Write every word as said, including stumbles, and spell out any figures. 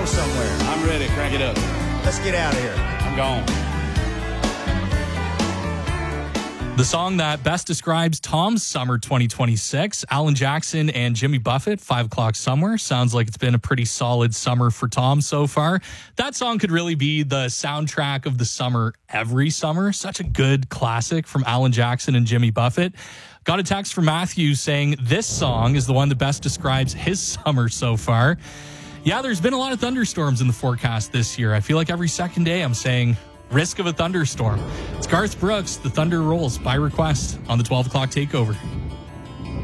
go somewhere. I'm ready. Crank it up. Let's get out of here. I'm gone. The song that best describes Tom's summer twenty twenty-six, Alan Jackson and Jimmy Buffett, Five O'Clock Somewhere. Sounds like it's been a pretty solid summer for Tom so far. That song could really be the soundtrack of the summer every summer. Such a good classic from Alan Jackson and Jimmy Buffett. Got a text from Matthew saying this song is the one that best describes his summer so far. Yeah, there's been a lot of thunderstorms in the forecast this year. I feel like every second day I'm saying risk of a thunderstorm. It's Garth Brooks, The Thunder Rolls, by request on the twelve o'clock Takeover.